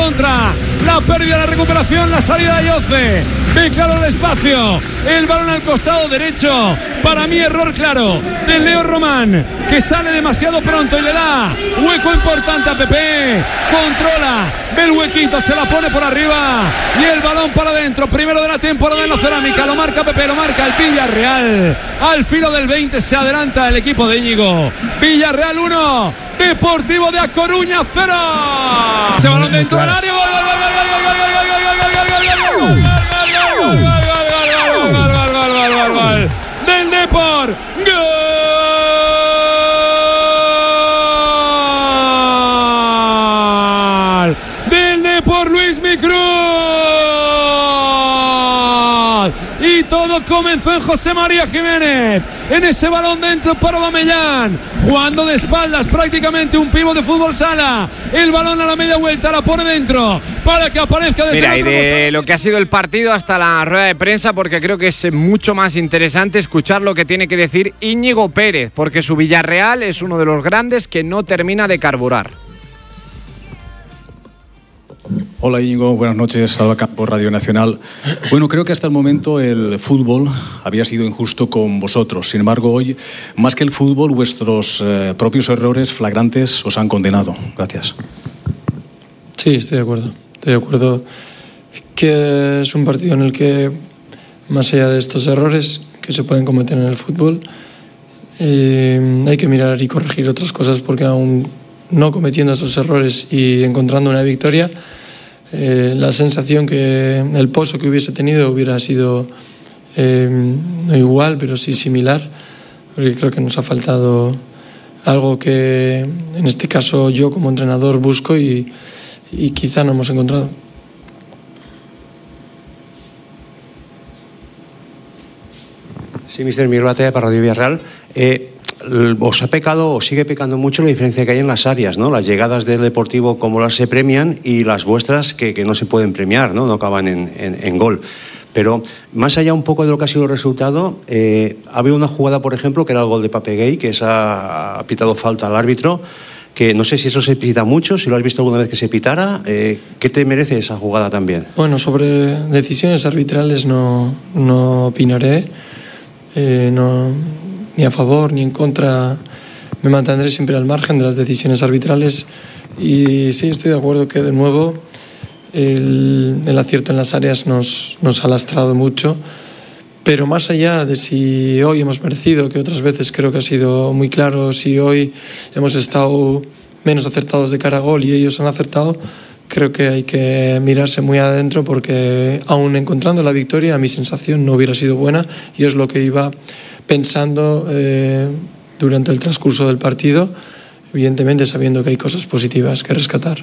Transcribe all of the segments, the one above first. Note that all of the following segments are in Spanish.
contra. La pérdida, la recuperación, la salida de Yoce. Ve claro el espacio. El balón al costado derecho. Para mí error claro de Leo Román, que sale demasiado pronto y le da hueco importante a Pepe. Controla, ve el huequito, se la pone por arriba y el balón para adentro. Primero de la temporada en la Cerámica. Lo marca Pepe, lo marca el Villarreal. Al filo del 20 se adelanta el equipo de Íñigo. Villarreal 1, Deportivo de A Coruña 0. Ese balón dentro del área. Gol del Depor. Gol del Depor, Luis Micruz. Y todo comenzó en José María Jiménez, en ese balón dentro para Aubameyang, jugando de espaldas, prácticamente un pívot de fútbol sala. El balón a la media vuelta, la pone dentro para que aparezca desde Mira, y de lo que ha sido el partido hasta la rueda de prensa, porque creo que es mucho más interesante escuchar lo que tiene que decir Íñigo Pérez, porque su Villarreal es uno de los grandes que no termina de carburar. Hola Íñigo, buenas noches, Salva Campo, Radio Nacional. Bueno, creo que hasta el momento el fútbol había sido injusto con vosotros. Sin embargo, hoy, más que el fútbol, vuestros propios errores flagrantes os han condenado. Gracias. Sí, estoy de acuerdo. Estoy de acuerdo que es un partido en el que, más allá de estos errores que se pueden cometer en el fútbol, hay que mirar y corregir otras cosas, porque aún no cometiendo esos errores y encontrando una victoria, la sensación que el pozo que hubiese tenido hubiera sido no igual, pero sí similar, porque creo que nos ha faltado algo que en este caso yo como entrenador busco y quizá no hemos encontrado. Sí, mister Miguel Batalla para Radio Villarreal. Os ha pecado o sigue pecando mucho la diferencia que hay en las áreas, ¿no? Las llegadas del Deportivo, como las se premian, y las vuestras que no se pueden premiar, ¿no? No acaban en gol. Pero más allá un poco de lo que ha sido el resultado, ha habido una jugada, por ejemplo, que era el gol de Papeguey, que ha pitado falta al árbitro, que no sé si eso se pita mucho, si lo has visto alguna vez que se pitara. ¿Qué te merece esa jugada también? Bueno, sobre decisiones arbitrales no opinaré, ni a favor ni en contra. Me mantendré siempre al margen de las decisiones arbitrales. Y sí, estoy de acuerdo que de nuevo el acierto en las áreas nos ha lastrado mucho, pero más allá de si hoy hemos merecido, que otras veces creo que ha sido muy claro, si hoy hemos estado menos acertados de cara a gol y ellos han acertado, creo que hay que mirarse muy adentro, porque aún encontrando la victoria, mi sensación no hubiera sido buena, y es lo que iba pensando durante el transcurso del partido, evidentemente sabiendo que hay cosas positivas que rescatar.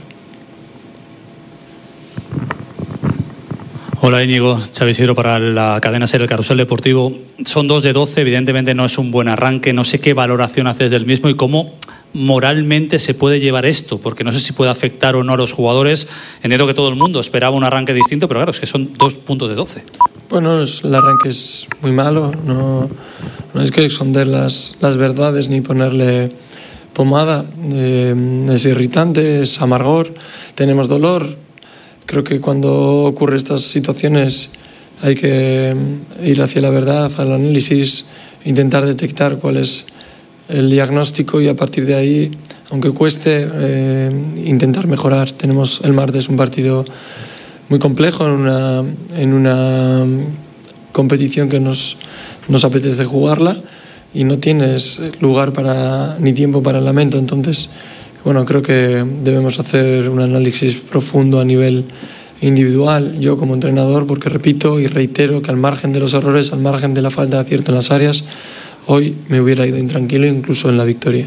Hola Íñigo, Xavi Isidro para la cadena SER, el Carrusel Deportivo. Son 2 de 12, evidentemente no es un buen arranque, no sé qué valoración haces del mismo y cómo moralmente se puede llevar esto, porque no sé si puede afectar o no a los jugadores. Entiendo que todo el mundo esperaba un arranque distinto, pero claro, es que son 2 puntos de 12. Bueno, el arranque es muy malo, no hay que esconder las verdades ni ponerle pomada. Es irritante, es amargor, tenemos dolor. Creo que cuando ocurren estas situaciones hay que ir hacia la verdad, al análisis, intentar detectar cuál es el diagnóstico y a partir de ahí, aunque cueste, intentar mejorar. Tenemos el martes un partido muy complejo en una competición que nos apetece jugarla y no tienes lugar ni tiempo para el lamento. Entonces, bueno, creo que debemos hacer un análisis profundo a nivel individual, yo como entrenador, porque repito y reitero que al margen de los errores, al margen de la falta de acierto en las áreas, hoy me hubiera ido intranquilo incluso en la victoria.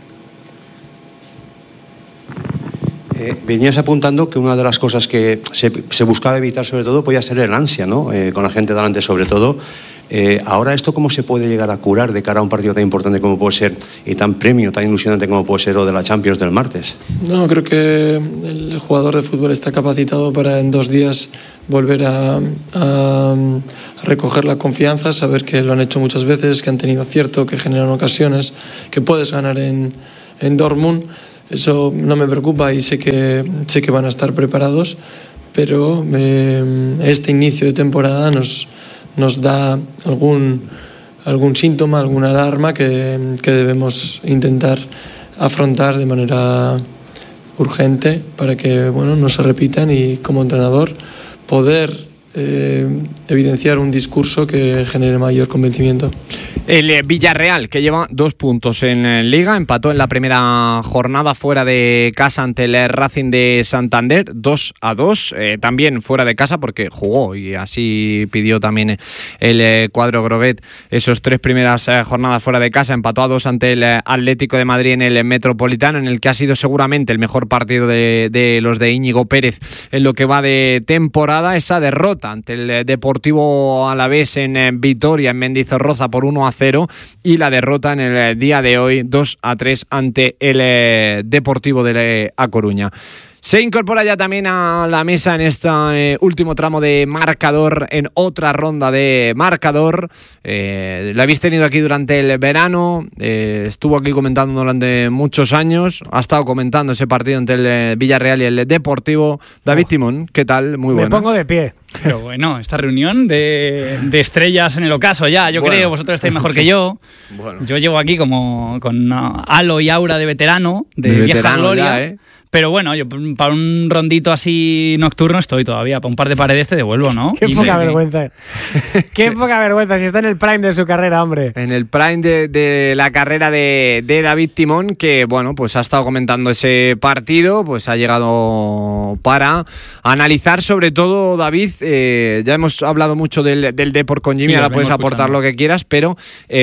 Venías apuntando que una de las cosas que se buscaba evitar sobre todo podía ser el ansia, ¿no? Con la gente delante sobre todo. Ahora, ¿esto cómo se puede llegar a curar de cara a un partido tan importante como puede ser, y tan premio, tan ilusionante como puede ser lo de la Champions del martes? No, creo que el jugador de fútbol está capacitado para en 2 días volver a recoger la confianza, saber que lo han hecho muchas veces, que han tenido acierto, que generan ocasiones, que puedes ganar en Dortmund. eso no me preocupa y sé que van a estar preparados, pero este inicio de temporada nos da algún síntoma, alguna alarma que debemos intentar afrontar de manera urgente para que no se repitan y como entrenador poder evidenciar un discurso que genere mayor convencimiento. El Villarreal, que lleva 2 puntos en Liga, empató en la primera jornada fuera de casa ante el Racing de Santander, 2-2, también fuera de casa porque jugó y así pidió también el cuadro groguet esos 3 primeras jornadas fuera de casa, empató a 2 ante el Atlético de Madrid en el Metropolitano, en el que ha sido seguramente el mejor partido de los de Íñigo Pérez en lo que va de temporada. Esa derrota ante el Deportivo Alavés en Vitoria, en Mendizorroza por 1-0, y la derrota en el día de hoy 2-3 ante el Deportivo de A Coruña. Se incorpora ya también a la mesa en este último tramo de marcador, en otra ronda de marcador. La habéis tenido aquí durante el verano, estuvo aquí comentando durante muchos años, ha estado comentando ese partido entre el Villarreal y el Deportivo. David Timón, ¿qué tal? Muy buenas. Me pongo de pie. Pero bueno, esta reunión de estrellas en el ocaso ya, yo creo, vosotros estáis mejor que yo. Bueno. Yo llego aquí como con halo y aura de veterano, de vieja veterano gloria. Ya, Pero bueno, yo para un rondito así nocturno estoy todavía. Para un par de paredes te devuelvo, ¿no? Qué poca vergüenza. Qué poca vergüenza, si está en el prime de su carrera, hombre. En el prime de la carrera de David Timón, que bueno, pues ha estado comentando ese partido, pues ha llegado para analizar sobre todo, David, ya hemos hablado mucho del Depor con Jimmy, ahora puedes aportar lo que quieras, pero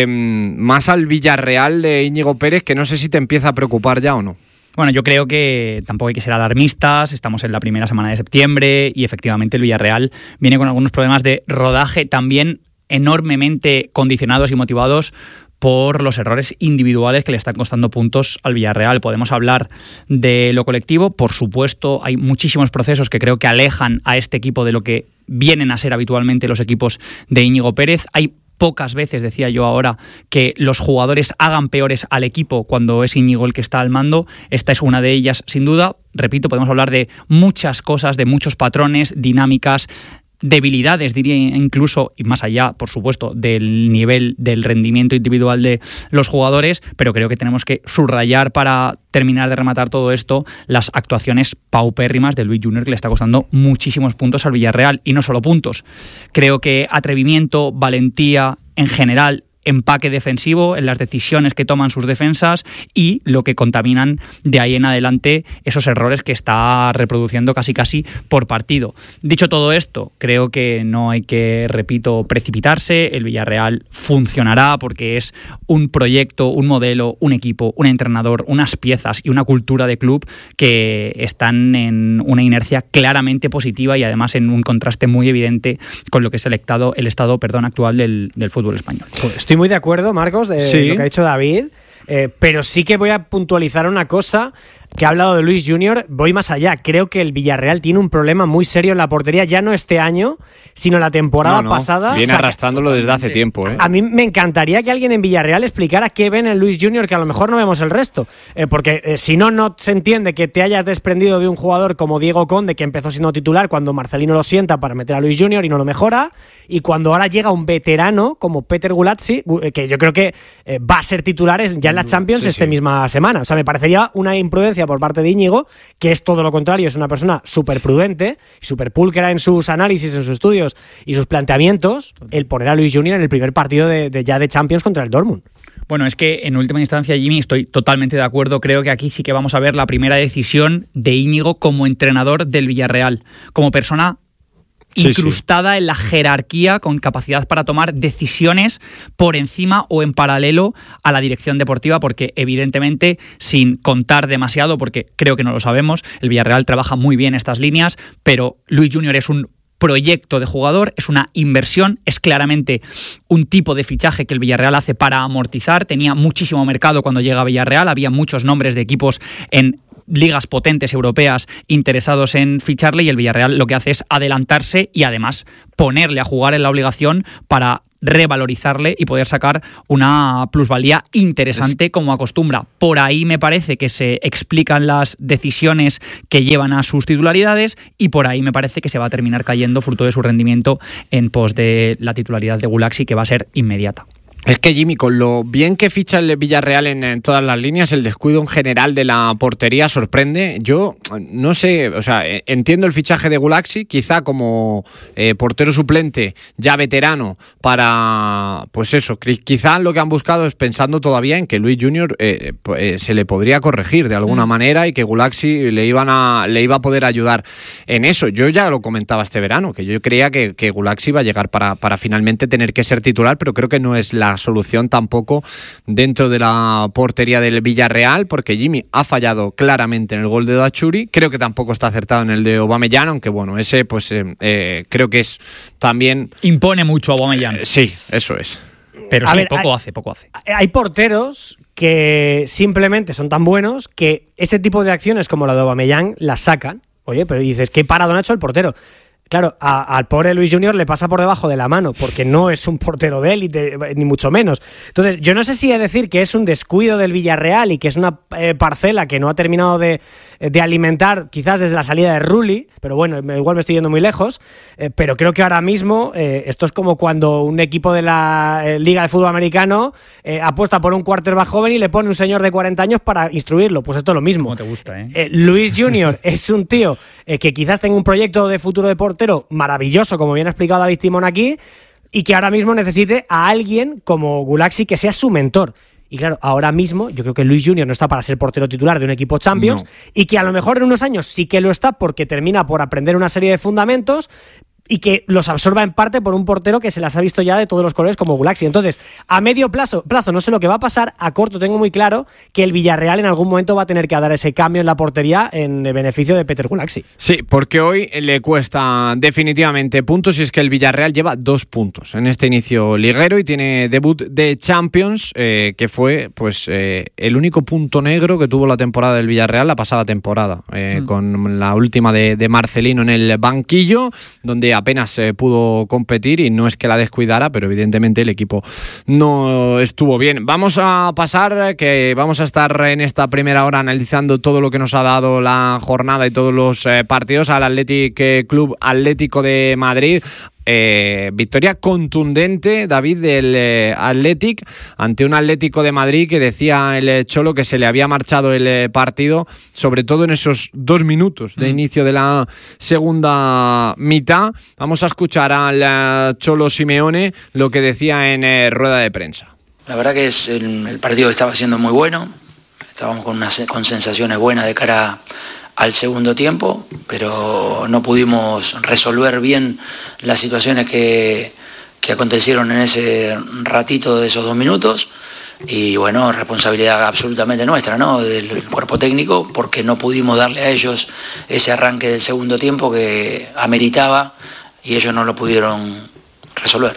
más al Villarreal de Íñigo Pérez, que no sé si te empieza a preocupar ya o no. Bueno, yo creo que tampoco hay que ser alarmistas, estamos en la primera semana de septiembre y efectivamente el Villarreal viene con algunos problemas de rodaje también enormemente condicionados y motivados por los errores individuales que le están costando puntos al Villarreal. Podemos hablar de lo colectivo, por supuesto, hay muchísimos procesos que creo que alejan a este equipo de lo que vienen a ser habitualmente los equipos de Íñigo Pérez. Hay pocas veces, decía yo ahora, que los jugadores hagan peores al equipo cuando es Íñigo el que está al mando. Esta es una de ellas, sin duda. Repito, podemos hablar de muchas cosas, de muchos patrones, dinámicas, debilidades, diría incluso, y más allá, por supuesto, del nivel del rendimiento individual de los jugadores, pero creo que tenemos que subrayar para terminar de rematar todo esto las actuaciones paupérrimas de Luis Junior, que le está costando muchísimos puntos al Villarreal, y no solo puntos. Creo que atrevimiento, valentía, en general, empaque defensivo en las decisiones que toman sus defensas y lo que contaminan de ahí en adelante esos errores que está reproduciendo casi por partido. Dicho todo esto, creo que no hay que, repito, precipitarse. El Villarreal funcionará porque es un proyecto, un modelo, un equipo, un entrenador, unas piezas y una cultura de club que están en una inercia claramente positiva y además en un contraste muy evidente con lo que es el estado actual del fútbol español. Estoy muy de acuerdo, Marcos, de lo que ha dicho David, pero sí que voy a puntualizar una cosa que ha hablado de Luis Junior. Voy más allá. Creo que el Villarreal tiene un problema muy serio en la portería, ya no este año, sino la temporada pasada. Viene arrastrándolo desde hace tiempo. A mí me encantaría que alguien en Villarreal explicara qué ven en Luis Junior, que a lo mejor no vemos el resto. Porque si no se entiende que te hayas desprendido de un jugador como Diego Conde, que empezó siendo titular cuando Marcelino lo sienta para meter a Luis Junior y no lo mejora, y cuando ahora llega un veterano como Peter Gulazzi, que yo creo que va a ser titular ya en la Champions misma semana. O sea, me parecería una imprudencia por parte de Íñigo, que es todo lo contrario, es una persona súper prudente, súper pulcra en sus análisis, en sus estudios y sus planteamientos, el poner a Luis Junior en el primer partido de Champions contra el Dortmund. Bueno, es que en última instancia, Jimmy, estoy totalmente de acuerdo. Creo que aquí sí que vamos a ver la primera decisión de Íñigo como entrenador del Villarreal, como persona incrustada en la jerarquía, con capacidad para tomar decisiones por encima o en paralelo a la dirección deportiva, porque evidentemente, sin contar demasiado, porque creo que no lo sabemos, el Villarreal trabaja muy bien estas líneas, pero Luis Junior es un proyecto de jugador, es una inversión, es claramente un tipo de fichaje que el Villarreal hace para amortizar. Tenía muchísimo mercado cuando llega a Villarreal, había muchos nombres de equipos en ligas potentes europeas interesados en ficharle, y el Villarreal lo que hace es adelantarse y además ponerle a jugar en la obligación para revalorizarle y poder sacar una plusvalía interesante como acostumbra. Por ahí me parece que se explican las decisiones que llevan a sus titularidades y por ahí me parece que se va a terminar cayendo fruto de su rendimiento en pos de la titularidad de Gulaxi, que va a ser inmediata. Es que, Jimmy, con lo bien que ficha el Villarreal en todas las líneas, el descuido en general de la portería sorprende. Yo no sé, o sea, entiendo el fichaje de Gulaxi, quizá como portero suplente ya veterano para, pues eso, quizá lo que han buscado es pensando todavía en que Luis Junior se le podría corregir de alguna manera y que Gulaxi le iba a poder ayudar en eso. Yo ya lo comentaba este verano, que yo creía que Gulaxi iba a llegar para finalmente tener que ser titular, pero creo que no es la solución tampoco dentro de la portería del Villarreal, porque Jimmy ha fallado claramente en el gol de Dachuri, creo que tampoco está acertado en el de Aubameyang, aunque bueno, ese pues creo que es también... Impone mucho a Aubameyang. Sí, eso es. Pero sí, poco hace. Hay porteros que simplemente son tan buenos que ese tipo de acciones como la de Aubameyang las sacan. Oye, pero dices, ¿qué paradón ha hecho el portero? Claro, al pobre Luis Junior le pasa por debajo de la mano, porque no es un portero de élite, ni mucho menos. Entonces, yo no sé si decir que es un descuido del Villarreal y que es una parcela que no ha terminado de alimentar, quizás desde la salida de Rulli, pero bueno, igual me estoy yendo muy lejos, pero creo que ahora mismo esto es como cuando un equipo de la Liga de Fútbol Americano apuesta por un quarterback joven y le pone un señor de 40 años para instruirlo. Pues esto es lo mismo. ¿Cómo te gusta, eh? Luis Junior es un tío que quizás tenga un proyecto de futuro de portero maravilloso, como bien ha explicado David Timón aquí, y que ahora mismo necesite a alguien como Gulaxi que sea su mentor. Y claro, ahora mismo yo creo que Luis Junior no está para ser portero titular de un equipo Champions, y que a lo mejor en unos años sí que lo está porque termina por aprender una serie de fundamentos y que los absorba en parte por un portero que se las ha visto ya de todos los colores como Gulaxi. Entonces, a medio plazo no sé lo que va a pasar, a corto tengo muy claro que el Villarreal en algún momento va a tener que dar ese cambio en la portería en beneficio de Peter Gulaxi. Sí, porque hoy le cuesta definitivamente puntos y es que el Villarreal lleva 2 puntos en este inicio liguero y tiene debut de Champions, que fue pues el único punto negro que tuvo la temporada del Villarreal la pasada temporada, con la última de Marcelino en el banquillo, donde apenas pudo competir y no es que la descuidara, pero evidentemente el equipo no estuvo bien. Vamos a pasar, que vamos a estar en esta primera hora analizando todo lo que nos ha dado la jornada y todos los partidos al Athletic Club Atlético de Madrid. Victoria contundente, David, del Athletic ante un Atlético de Madrid que decía el Cholo que se le había marchado el partido, sobre todo en esos 2 minutos de inicio de la segunda mitad. Vamos a escuchar al Cholo Simeone lo que decía en rueda de prensa. La verdad que el partido estaba siendo muy bueno, estábamos con sensaciones buenas de cara al segundo tiempo, pero no pudimos resolver bien las situaciones que acontecieron en ese ratito de esos 2 minutos. Y bueno, responsabilidad absolutamente nuestra, ¿no?, del cuerpo técnico, porque no pudimos darle a ellos ese arranque del segundo tiempo que ameritaba y ellos no lo pudieron resolver.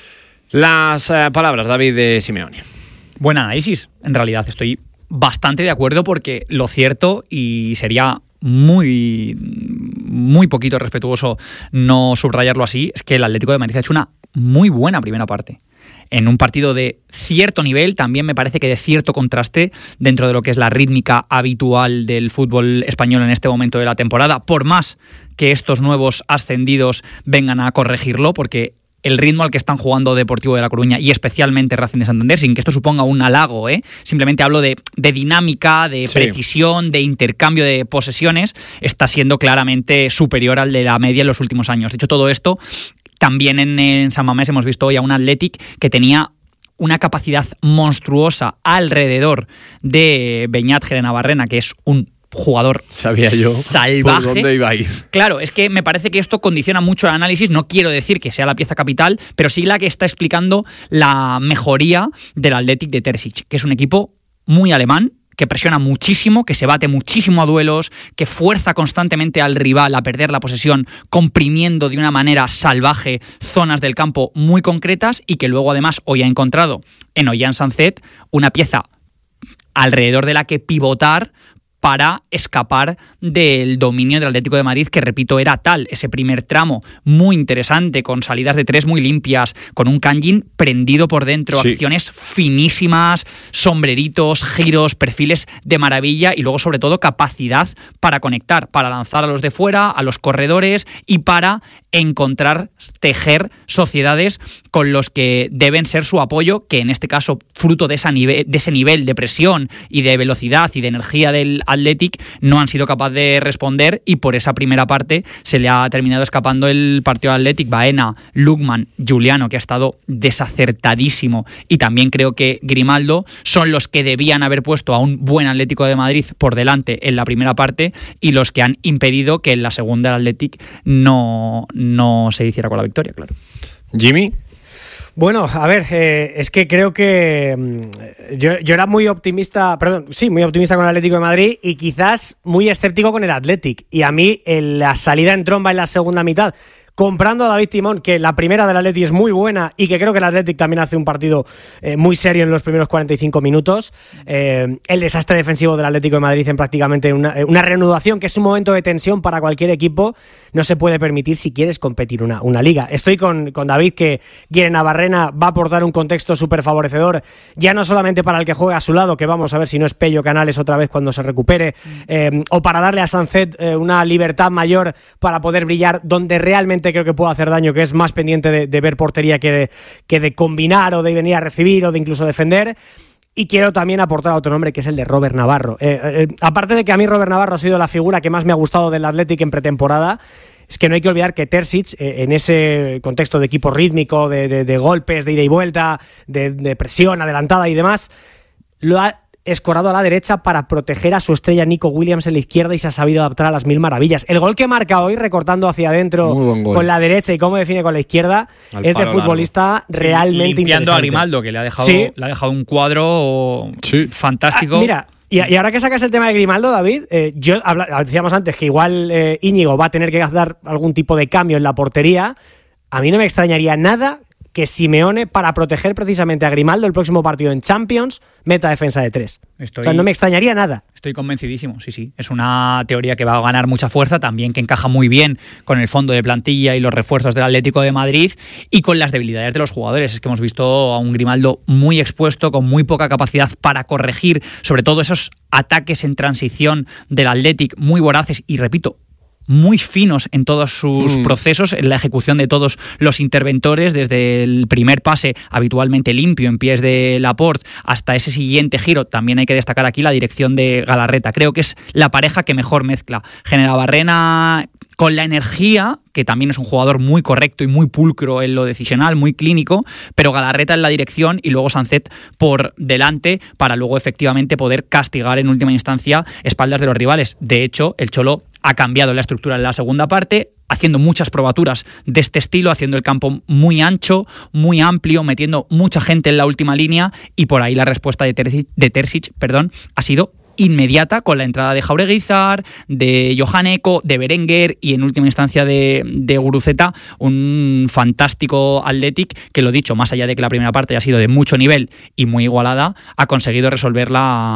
Las palabras, David, de Simeone. Buen análisis. En realidad estoy bastante de acuerdo, porque lo cierto, y sería muy poquito respetuoso no subrayarlo así, es que el Atlético de Madrid ha hecho una muy buena primera parte. En un partido de cierto nivel, también me parece que de cierto contraste dentro de lo que es la rítmica habitual del fútbol español en este momento de la temporada, por más que estos nuevos ascendidos vengan a corregirlo, porque el ritmo al que están jugando Deportivo de La Coruña y especialmente Racing de Santander, sin que esto suponga un halago, simplemente hablo de dinámica, de precisión, de intercambio de posesiones, está siendo claramente superior al de la media en los últimos años. De hecho, todo esto también en San Mamés hemos visto hoy a un Athletic que tenía una capacidad monstruosa alrededor de Beñat Gerenabarrena, que es un jugador salvaje. Por dónde iba a ir. Claro, es que me parece que esto condiciona mucho el análisis. No quiero decir que sea la pieza capital, pero sí la que está explicando la mejoría del Athletic de Terzic, que es un equipo muy alemán, que presiona muchísimo, que se bate muchísimo a duelos, que fuerza constantemente al rival a perder la posesión, comprimiendo de una manera salvaje zonas del campo muy concretas, y que luego además hoy ha encontrado en Ollán Sancet una pieza alrededor de la que pivotar para escapar del dominio del Atlético de Madrid, que repito, era tal. Ese primer tramo muy interesante, con salidas de 3 muy limpias, con un Kangin prendido por dentro, sí. Acciones finísimas, sombreritos, giros, perfiles de maravilla y luego sobre todo capacidad para conectar, para lanzar a los de fuera, a los corredores y para encontrar, tejer sociedades con los que deben ser su apoyo, que en este caso, fruto de ese nivel de presión y de velocidad y de energía del Athletic, no han sido capaces de responder, y por esa primera parte se le ha terminado escapando el partido al Athletic. Baena, Lukman, Giuliano, que ha estado desacertadísimo, y también creo que Grimaldo son los que debían haber puesto a un buen Atlético de Madrid por delante en la primera parte y los que han impedido que en la segunda el Athletic no se hiciera con la victoria, claro. Jimmy. Bueno, a ver, es que creo que yo era muy optimista con el Atlético de Madrid y quizás muy escéptico con el Athletic. Y a mí la salida en tromba en la segunda mitad, comprando a David Timón, que la primera del Athletic es muy buena y que creo que el Athletic también hace un partido muy serio en los primeros 45 minutos. El desastre defensivo del Atlético de Madrid en prácticamente una reanudación, que es un momento de tensión para cualquier equipo, no se puede permitir si quieres competir una liga. Estoy con David, que Guille Navarrena va a aportar un contexto súper favorecedor, ya no solamente para el que juega a su lado, que vamos a ver si no es Pello Canales otra vez cuando se recupere, o para darle a Sancet una libertad mayor para poder brillar donde realmente creo que puede hacer daño, que es más pendiente de ver portería que de combinar o de venir a recibir o de incluso defender. Y quiero también aportar a otro nombre, que es el de Robert Navarro. Aparte de que a mí Robert Navarro ha sido la figura que más me ha gustado del Athletic en pretemporada, es que no hay que olvidar que Terzic, en ese contexto de equipo rítmico, de golpes, de ida y vuelta, de presión adelantada y demás, lo ha escorado a la derecha para proteger a su estrella Nico Williams en la izquierda, y se ha sabido adaptar a las mil maravillas. El gol que marca hoy, recortando hacia adentro con la derecha y cómo define con la izquierda, es de futbolista realmente limpiando interesante. A Grimaldo, que le ha dejado un cuadro fantástico. Mira, y ahora que sacas el tema de Grimaldo, David, decíamos antes que igual Íñigo va a tener que dar algún tipo de cambio en la portería. A mí no me extrañaría nada que Simeone, para proteger precisamente a Grimaldo el próximo partido en Champions, meta defensa de 3. O sea, no me extrañaría nada. Estoy convencidísimo, sí. Es una teoría que va a ganar mucha fuerza, también que encaja muy bien con el fondo de plantilla y los refuerzos del Atlético de Madrid y con las debilidades de los jugadores. Es que hemos visto a un Grimaldo muy expuesto, con muy poca capacidad para corregir, sobre todo esos ataques en transición del Athletic muy voraces y, repito, muy finos en todos sus procesos, en la ejecución de todos los interventores, desde el primer pase habitualmente limpio en pies de Laporte hasta ese siguiente giro. También hay que destacar aquí la dirección de Galarreta. Creo que es la pareja que mejor mezcla Genevabarrena con la energía, que también es un jugador muy correcto y muy pulcro en lo decisional, muy clínico, pero Galarreta en la dirección y luego Sancet por delante, para luego efectivamente poder castigar en última instancia espaldas de los rivales. De hecho, el Cholo ha cambiado la estructura en la segunda parte, haciendo muchas probaturas de este estilo, haciendo el campo muy ancho, muy amplio, metiendo mucha gente en la última línea, y por ahí la respuesta de Terzic, ha sido inmediata, con la entrada de Jaureguizar, de Johan Eko, de Berenguer y en última instancia de Guruceta, un fantástico Athletic que, lo dicho, más allá de que la primera parte ha sido de mucho nivel y muy igualada, ha conseguido resolver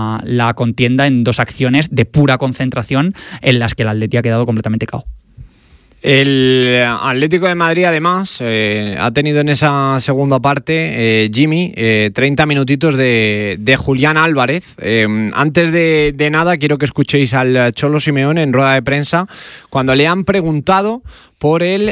la contienda en 2 acciones de pura concentración en las que el Athletic ha quedado completamente cao. El Atlético de Madrid, además, ha tenido en esa segunda parte, Jimmy, 30 minutitos de Julián Álvarez. Antes de nada, quiero que escuchéis al Cholo Simeone en rueda de prensa, cuando le han preguntado por el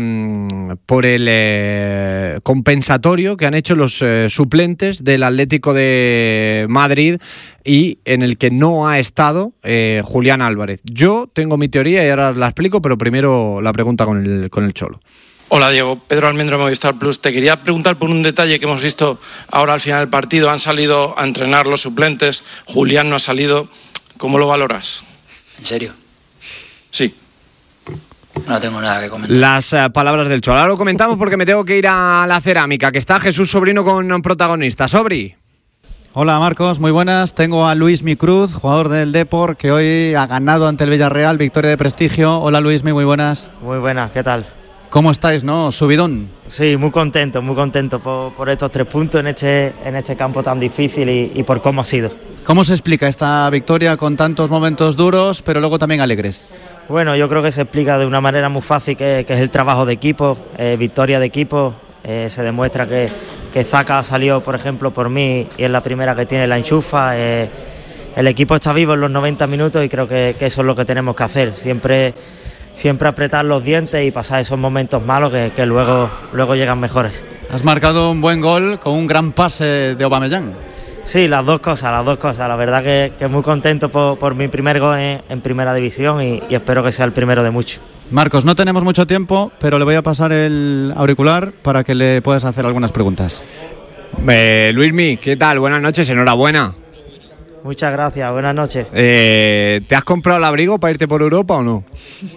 compensatorio que han hecho los suplentes del Atlético de Madrid y en el que no ha estado Julián Álvarez. Yo tengo mi teoría y ahora la explico, pero primero la pregunta con el Cholo. Hola Diego, Pedro Almendro, Movistar Plus. Te quería preguntar por un detalle que hemos visto ahora al final del partido. Han salido a entrenar los suplentes, Julián no ha salido. ¿Cómo lo valoras? ¿En serio? Sí. No tengo nada que comentar. Las palabras del Cholo. Ahora lo comentamos porque me tengo que ir a la cerámica, que está Jesús Sobrino con protagonista. Sobri. Hola Marcos, muy buenas. Tengo a Luismi Cruz, jugador del Depor, que hoy ha ganado ante el Villarreal, victoria de prestigio. Hola Luismi, muy buenas. Muy buenas, ¿qué tal? ¿Cómo estáis, no? ¿Subidón? Sí, muy contento por estos 3 puntos en este campo tan difícil y por cómo ha sido. ¿Cómo se explica esta victoria con tantos momentos duros, pero luego también alegres? Bueno, yo creo que se explica de una manera muy fácil, que es el trabajo de equipo, victoria de equipo. Se demuestra que Zaka ha salido, por ejemplo, por mí, y es la primera que tiene la enchufa. El equipo está vivo en los 90 minutos y creo que eso es lo que tenemos que hacer. Siempre apretar los dientes y pasar esos momentos malos que luego llegan mejores. Has marcado un buen gol con un gran pase de Aubameyang. Sí, las dos cosas. La verdad que muy contento por mi primer gol en primera división y espero que sea el primero de muchos. Marcos, no tenemos mucho tiempo, pero le voy a pasar el auricular para que le puedas hacer algunas preguntas. Luismi, ¿qué tal? Buenas noches, enhorabuena. Muchas gracias, buenas noches. ¿Te has comprado el abrigo para irte por Europa o no?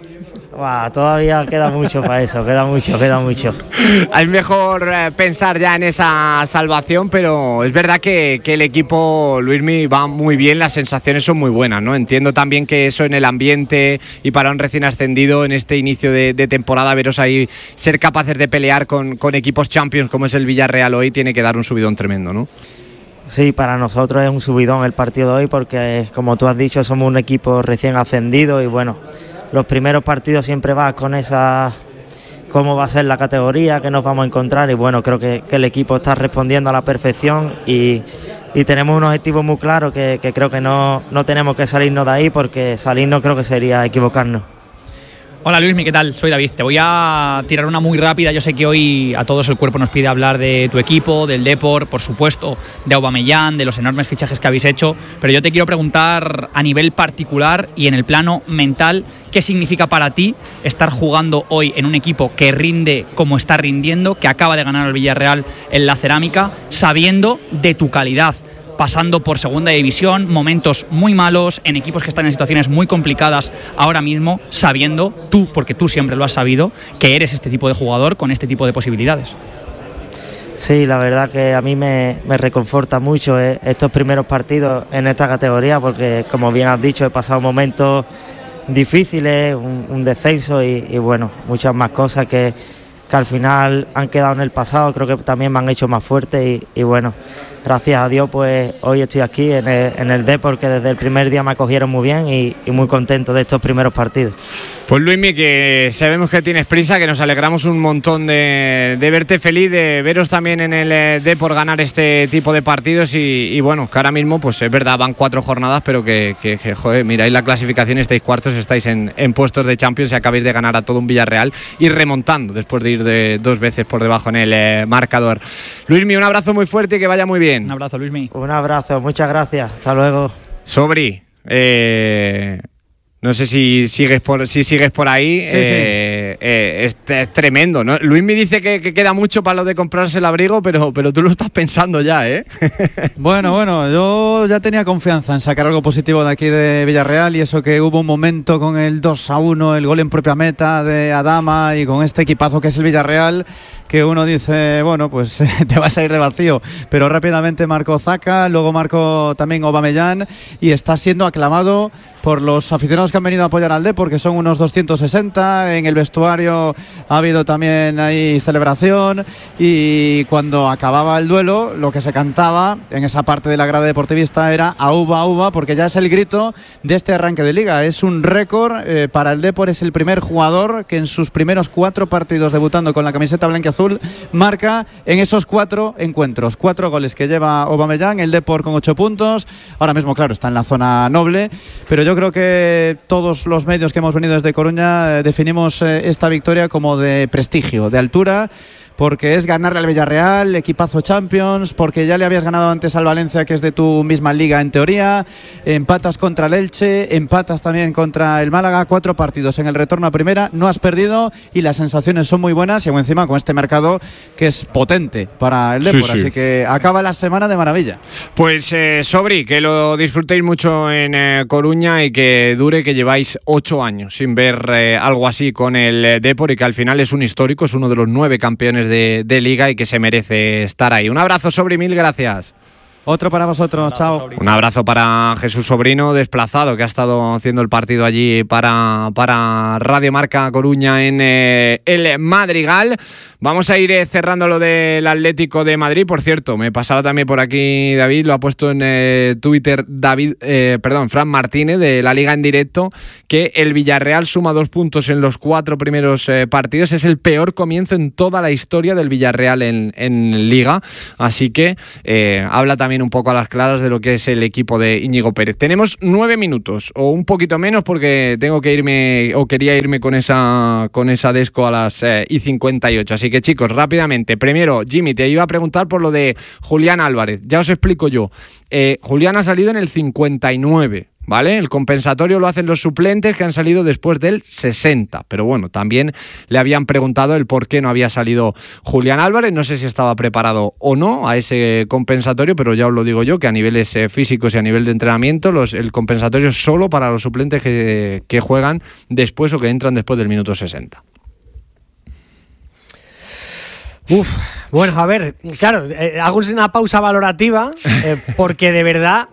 Todavía queda mucho para eso, queda mucho. Es mejor pensar ya en esa salvación, pero es verdad que el equipo, Luismi, va muy bien, las sensaciones son muy buenas, ¿no? Entiendo también que eso en el ambiente y para un recién ascendido en este inicio de temporada, veros ahí ser capaces de pelear con equipos Champions como es el Villarreal hoy, tiene que dar un subidón tremendo, ¿no? Sí, para nosotros es un subidón el partido de hoy porque, como tú has dicho, somos un equipo recién ascendido y bueno, los primeros partidos siempre vas con esa cómo va a ser la categoría, qué nos vamos a encontrar y bueno, creo que el equipo está respondiendo a la perfección y tenemos un objetivo muy claro que creo que no tenemos que salirnos de ahí porque salirnos creo que sería equivocarnos. Hola Luismi, ¿qué tal? Soy David. Te voy a tirar una muy rápida. Yo sé que hoy a todos el cuerpo nos pide hablar de tu equipo, del Depor, por supuesto, de Aubameyang, de los enormes fichajes que habéis hecho, pero yo te quiero preguntar a nivel particular y en el plano mental, ¿qué significa para ti estar jugando hoy en un equipo que rinde como está rindiendo, que acaba de ganar al Villarreal en la Cerámica, sabiendo de tu calidad? Pasando por segunda división, momentos muy malos, en equipos que están en situaciones muy complicadas ahora mismo, sabiendo tú, porque tú siempre lo has sabido, que eres este tipo de jugador con este tipo de posibilidades. Sí, la verdad que a mí me reconforta mucho estos primeros partidos en esta categoría porque, como bien has dicho, he pasado momentos difíciles, un descenso y bueno, muchas más cosas que al final han quedado en el pasado, creo que también me han hecho más fuerte y bueno, gracias a Dios pues hoy estoy aquí en el Depor, que desde el primer día me acogieron muy bien y muy contento de estos primeros partidos. Pues Luismi, que sabemos que tienes prisa, que nos alegramos un montón de verte feliz, de veros también en el Depor ganar este tipo de partidos y bueno, que ahora mismo pues es verdad, van 4 jornadas, pero que joder, miráis la clasificación, estáis cuartos, estáis en puestos de Champions y acabáis de ganar a todo un Villarreal y remontando después de ir de 2 veces por debajo en el marcador. Luismi, un abrazo muy fuerte y que vaya muy bien. Un abrazo, Luismi. Un abrazo, muchas gracias, hasta luego. Sobri, no sé si sigues por ahí. Sí, sí. Es tremendo, ¿no? Luis me dice que queda mucho para lo de comprarse el abrigo, pero tú lo estás pensando ya, ¿eh? Bueno, yo ya tenía confianza en sacar algo positivo de aquí de Villarreal y eso que hubo un momento con el 2-1, el gol en propia meta de Adama y con este equipazo que es el Villarreal, que uno dice, bueno, pues te vas a ir de vacío, pero rápidamente marcó Zaka, luego marcó también Aubameyang y está siendo aclamado por los aficionados que han venido a apoyar al Depor, que son unos 260. En el vestuario ha habido también ahí celebración y cuando acababa el duelo lo que se cantaba en esa parte de la grada deportivista era Auba, Auba, porque ya es el grito de este arranque de liga. Es un récord para el Depor, es el primer jugador que en sus primeros 4 partidos debutando con la camiseta blanquiazul marca en esos 4 encuentros, 4 goles que lleva Aubameyang, el Depor con 8 puntos. Ahora mismo, claro, está en la zona noble, pero yo creo que todos los medios que hemos venido desde Coruña definimos esta victoria como de prestigio, de altura, porque es ganarle al Villarreal, equipazo Champions, porque ya le habías ganado antes al Valencia, que es de tu misma liga en teoría, empatas contra el Elche, empatas también contra el Málaga, 4 partidos en el retorno a primera, no has perdido y las sensaciones son muy buenas y aún encima con este mercado que es potente para el Depor, sí. Así que acaba la semana de maravilla. Pues Sobri, que lo disfrutéis mucho en Coruña y que dure, que lleváis 8 años sin ver algo así con el Depor y que al final es un histórico, es uno de los 9 campeones de liga y que se merece estar ahí. Un abrazo, Sobri, mil gracias. Otro para vosotros, chao. Un abrazo para Jesús Sobrino, desplazado, que ha estado haciendo el partido allí para Radio Marca Coruña en el Madrigal. Vamos a ir cerrando lo del Atlético de Madrid. Por cierto, me pasaba también por aquí David, lo ha puesto en Twitter Fran Martínez de La Liga en directo, que el Villarreal suma 2 puntos en los 4 primeros partidos. Es el peor comienzo en toda la historia del Villarreal en Liga. Así que habla también un poco a las claras de lo que es el equipo de Íñigo Pérez. Tenemos 9 minutos o un poquito menos porque tengo que irme o quería irme con esa desco a las y 58. Así que chicos, rápidamente. Primero, Jimmy, te iba a preguntar por lo de Julián Álvarez. Ya os explico yo. Julián ha salido en el 59. ¿Vale? El compensatorio lo hacen los suplentes que han salido después del 60. Pero bueno, también le habían preguntado el por qué no había salido Julián Álvarez. No sé si estaba preparado o no a ese compensatorio, pero ya os lo digo yo, que a niveles físicos y a nivel de entrenamiento, el compensatorio es solo para los suplentes que juegan después o que entran después del minuto 60. Bueno, a ver, claro, hago una pausa valorativa porque de verdad,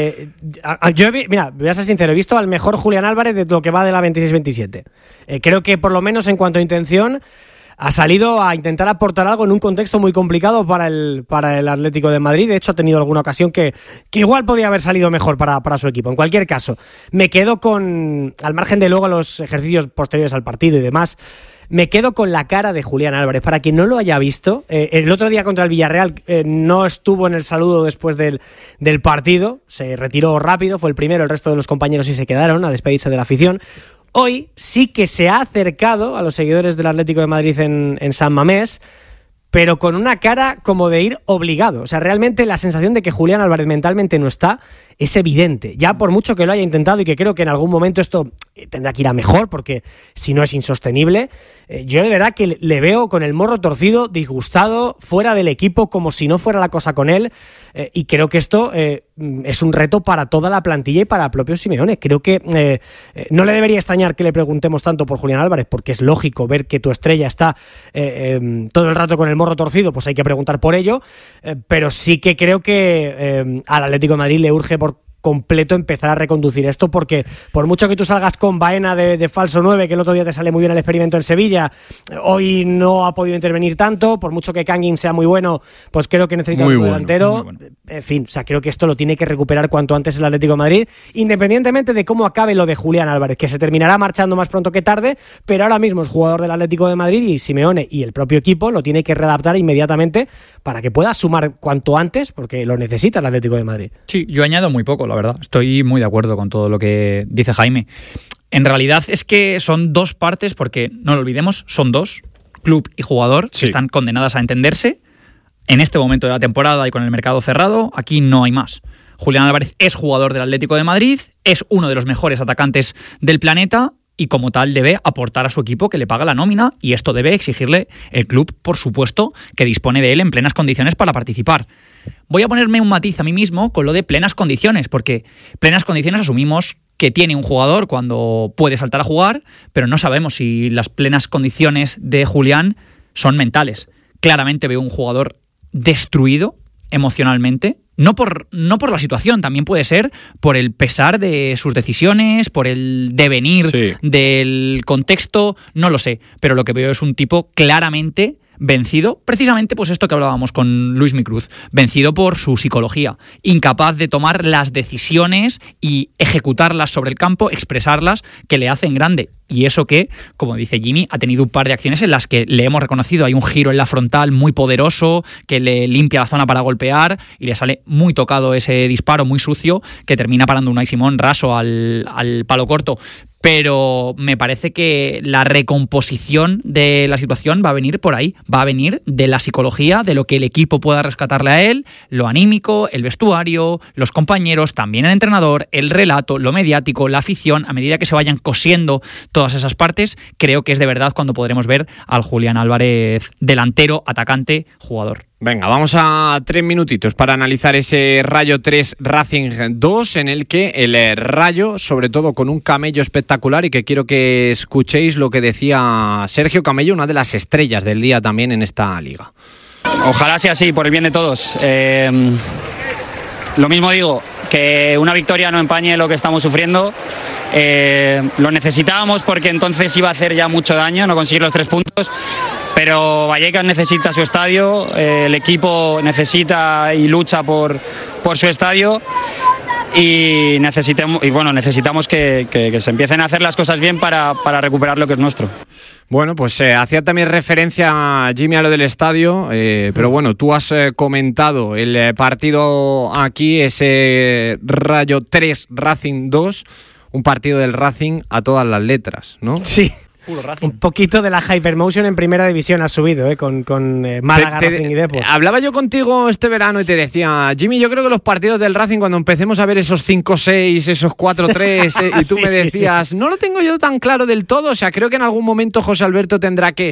mira, voy a ser sincero, he visto al mejor Julián Álvarez de lo que va de la 26-27. Creo que por lo menos en cuanto a intención ha salido a intentar aportar algo en un contexto muy complicado para el Atlético de Madrid. De hecho, ha tenido alguna ocasión que igual podía haber salido mejor para su equipo. En cualquier caso, me quedo al margen de luego los ejercicios posteriores al partido y demás, me quedo con la cara de Julián Álvarez. Para quien no lo haya visto, el otro día contra el Villarreal no estuvo en el saludo después del partido, se retiró rápido, fue el primero, el resto de los compañeros sí se quedaron a despedirse de la afición. Hoy sí que se ha acercado a los seguidores del Atlético de Madrid en San Mamés, pero con una cara como de ir obligado. O sea, realmente la sensación de que Julián Álvarez mentalmente no está es evidente. Ya por mucho que lo haya intentado y que creo que en algún momento esto tendrá que ir a mejor, porque si no es insostenible, yo de verdad que le veo con el morro torcido, disgustado, fuera del equipo, como si no fuera la cosa con él, y creo que esto es un reto para toda la plantilla y para el propio Simeone. Creo que no le debería extrañar que le preguntemos tanto por Julián Álvarez, porque es lógico ver que tu estrella está todo el rato con el morro torcido, pues hay que preguntar por ello, pero sí que creo que al Atlético de Madrid le urge por completo empezar a reconducir esto, porque por mucho que tú salgas con Baena de falso 9, que el otro día te sale muy bien el experimento en Sevilla, hoy no ha podido intervenir tanto, por mucho que Kangin sea muy bueno, pues creo que necesita un delantero. Bueno. En fin, o sea, creo que esto lo tiene que recuperar cuanto antes el Atlético de Madrid, independientemente de cómo acabe lo de Julián Álvarez, que se terminará marchando más pronto que tarde, pero ahora mismo es jugador del Atlético de Madrid y Simeone y el propio equipo lo tiene que readaptar inmediatamente para que pueda sumar cuanto antes, porque lo necesita el Atlético de Madrid. Sí, yo añado muy poco, la verdad. Estoy muy de acuerdo con todo lo que dice Jaime. En realidad es que son dos partes, porque no lo olvidemos, son dos, club y jugador, que están condenadas a entenderse. En este momento de la temporada y con el mercado cerrado, aquí no hay más. Julián Álvarez es jugador del Atlético de Madrid, es uno de los mejores atacantes del planeta y como tal debe aportar a su equipo que le paga la nómina, y esto debe exigirle el club, por supuesto, que dispone de él en plenas condiciones para participar. Voy a ponerme un matiz a mí mismo con lo de plenas condiciones, porque plenas condiciones asumimos que tiene un jugador cuando puede saltar a jugar, pero no sabemos si las plenas condiciones de Julián son mentales. Claramente veo un jugador destruido emocionalmente, no por la situación, también puede ser por el pesar de sus decisiones, por el devenir del contexto, no lo sé, pero lo que veo es un tipo claramente vencido, precisamente pues esto que hablábamos con Luis Micruz, vencido por su psicología, incapaz de tomar las decisiones y ejecutarlas sobre el campo, expresarlas, que le hacen grande. Y eso que, como dice Jimmy, ha tenido un par de acciones en las que le hemos reconocido. Hay un giro en la frontal muy poderoso que le limpia la zona para golpear y le sale muy tocado ese disparo muy sucio que termina parando Unai Simón raso al palo corto. Pero me parece que la recomposición de la situación va a venir por ahí, va a venir de la psicología, de lo que el equipo pueda rescatarle a él, lo anímico, el vestuario, los compañeros, también el entrenador, el relato, lo mediático, la afición. A medida que se vayan cosiendo todas esas partes, creo que es de verdad cuando podremos ver al Julián Álvarez delantero, atacante, jugador. Venga, vamos a 3 minutitos para analizar ese Rayo 3 Racing 2, en el que el Rayo, sobre todo con un Camello espectacular, y que quiero que escuchéis lo que decía Sergio Camello, una de las estrellas del día también en esta liga. Ojalá sea así, por el bien de todos. Lo mismo digo, que una victoria no empañe lo que estamos sufriendo. Lo necesitábamos porque entonces iba a hacer ya mucho daño no conseguir los 3 puntos. Pero Vallecas necesita su estadio, el equipo necesita y lucha por su estadio. Y necesitamos que se empiecen a hacer las cosas bien para recuperar lo que es nuestro. Bueno, pues hacía también referencia, Jimmy, a lo del estadio, pero bueno, tú has comentado el partido aquí, ese Rayo 3, Racing 2, un partido del Racing a todas las letras, ¿no? Sí. Un poquito de la Hypermotion en primera división ha subido, con Málaga, Racing y Depor. Hablaba yo contigo este verano y te decía, Jimmy, yo creo que los partidos del Racing, cuando empecemos a ver esos 5-6, esos 4-3, y tú me decías, no lo tengo yo tan claro del todo, o sea, creo que en algún momento José Alberto tendrá que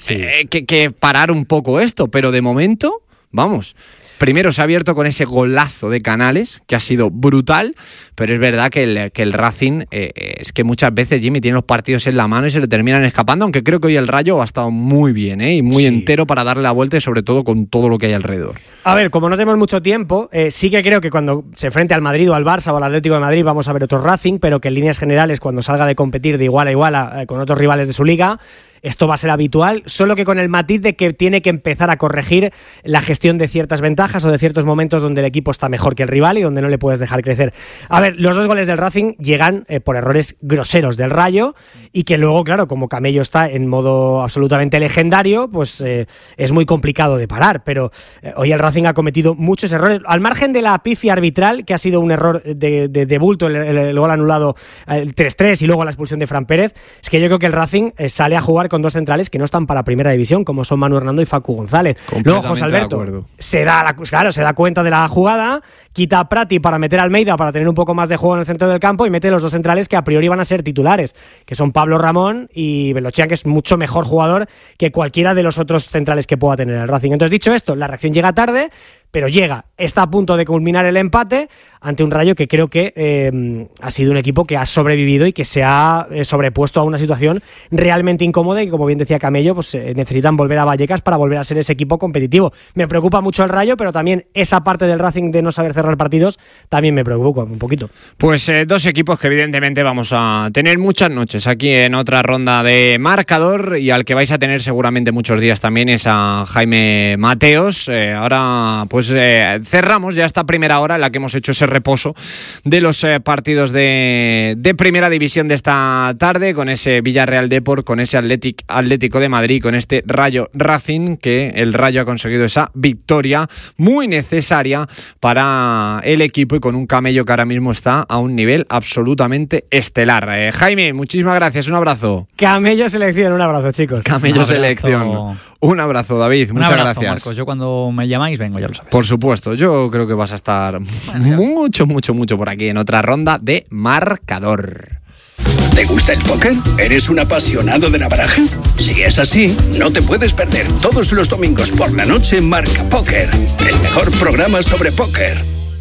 parar un poco esto, pero de momento, vamos. Primero se ha abierto con ese golazo de Canales, que ha sido brutal, pero es verdad que el Racing, es que muchas veces, Jimmy, tiene los partidos en la mano y se le terminan escapando, aunque creo que hoy el Rayo ha estado muy bien, y muy entero para darle la vuelta y sobre todo con todo lo que hay alrededor. A ver, como no tenemos mucho tiempo, sí que creo que cuando se enfrente al Madrid o al Barça o al Atlético de Madrid vamos a ver otro Racing, pero que en líneas generales, cuando salga de competir de igual a igual con otros rivales de su liga, esto va a ser habitual, solo que con el matiz de que tiene que empezar a corregir la gestión de ciertas ventajas o de ciertos momentos donde el equipo está mejor que el rival y donde no le puedes dejar crecer. A ver, los 2 goles del Racing llegan por errores groseros del Rayo y que luego, claro, como Camello está en modo absolutamente legendario, pues es muy complicado de parar, pero hoy el Racing ha cometido muchos errores, al margen de la pifia arbitral, que ha sido un error de bulto, el gol anulado, el 3-3 y luego la expulsión de Fran Pérez. Es que yo creo que el Racing sale a jugar con 2 centrales que no están para primera división, como son Manu Hernando y Facu González. Luego José Alberto se da cuenta de la jugada, quita a Prati para meter a Almeida para tener un poco más de juego en el centro del campo y mete los 2 centrales que a priori van a ser titulares, que son Pablo Ramón y Belochian, que es mucho mejor jugador que cualquiera de los otros centrales que pueda tener el Racing. Entonces, dicho esto, la reacción llega tarde, pero está a punto de culminar el empate ante un Rayo que creo que ha sido un equipo que ha sobrevivido y que se ha sobrepuesto a una situación realmente incómoda y, como bien decía Camello, pues necesitan volver a Vallecas para volver a ser ese equipo competitivo. Me preocupa mucho el Rayo, pero también esa parte del Racing de no saber cerrar partidos también me preocupa un poquito. Pues 2 equipos que evidentemente vamos a tener muchas noches aquí en otra ronda de marcador, y al que vais a tener seguramente muchos días también es a Jaime Mateos. Ahora pues cerramos ya esta primera hora en la que hemos hecho ese reposo de los partidos de primera división de esta tarde, con ese Villarreal Depor, con ese Atlético de Madrid, con este Rayo Racing, que el Rayo ha conseguido esa victoria muy necesaria para el equipo y con un Camello que ahora mismo está a un nivel absolutamente estelar. Jaime, muchísimas gracias, un abrazo. Camello Selección, un abrazo, chicos. Camello Selección. Un abrazo, David, muchas gracias. Marcos, yo cuando me llamáis vengo, ya lo sabes. Por supuesto, yo creo que vas a estar mucho por aquí en otra ronda de marcador. ¿Te gusta el póker? ¿Eres un apasionado de la baraja? Si es así, no te puedes perder todos los domingos por la noche Marca Póker, el mejor programa sobre póker.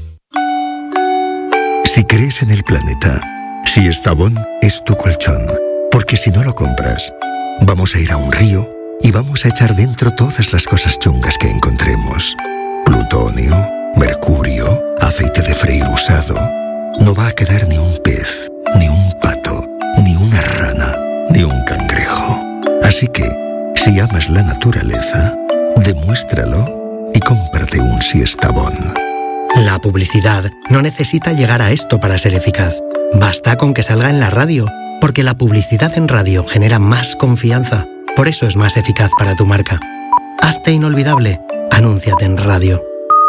Si crees en el planeta, si Estavón es tu colchón, porque si no lo compras, vamos a ir a un río y vamos a echar dentro todas las cosas chungas que encontremos. Plutonio, mercurio, aceite de freír usado. No va a quedar ni un pez, ni un pato, ni una rana, ni un cangrejo. Así que, si amas la naturaleza, demuéstralo y cómprate un Siestabón. La publicidad no necesita llegar a esto para ser eficaz. Basta con que salga en la radio, porque la publicidad en radio genera más confianza. Por eso es más eficaz para tu marca. Hazte inolvidable. Anúnciate en radio.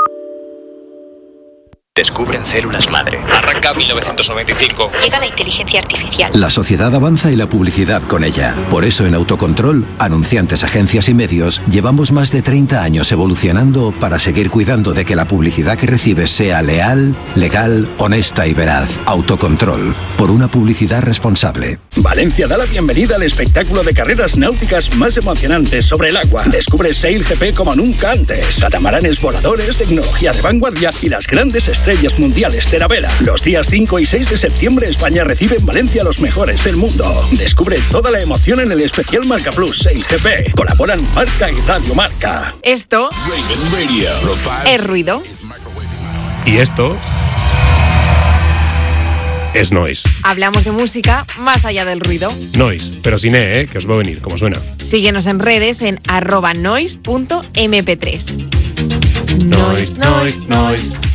Descubren células madre. Arranca 1995. Llega la inteligencia artificial. La sociedad avanza y la publicidad con ella. Por eso en Autocontrol, anunciantes, agencias y medios, llevamos más de 30 años evolucionando para seguir cuidando de que la publicidad que recibes sea leal, legal, honesta y veraz. Autocontrol. Por una publicidad responsable. Valencia da la bienvenida al espectáculo de carreras náuticas más emocionantes sobre el agua. Descubre Sail GP como nunca antes. Catamaranes voladores, tecnología de vanguardia y las grandes estrellas mundiales de la vela. Los días 5 y 6 de septiembre España recibe en Valencia a los mejores del mundo. Descubre toda la emoción en el especial Marca Plus Sail GP. Colaboran Marca y Radio Marca. Esto es ruido. Y esto es Noise. Hablamos de música más allá del ruido. Noise, pero sin que os va a venir, como suena. Síguenos en redes en @noise.mp3. Noise, noise, noise.